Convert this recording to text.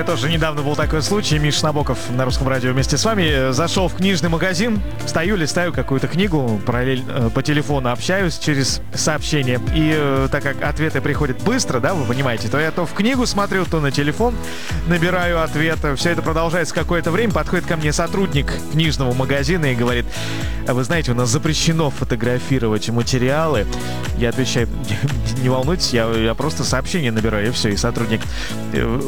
меня тоже недавно был такой случай. Миша Набоков на Русском радио вместе с вами. Зашел в книжный магазин, стою, листаю какую-то книгу, параллельно по телефону общаюсь через сообщение. И так как ответы приходят быстро, да, вы понимаете, то я то в книгу смотрю, то на телефон набираю ответ. Все это продолжается какое-то время. Подходит ко мне сотрудник книжного магазина и говорит: а вы знаете, у нас запрещено фотографировать материалы. Я отвечаю: не волнуйтесь, я просто сообщение набираю, и все. И сотрудник: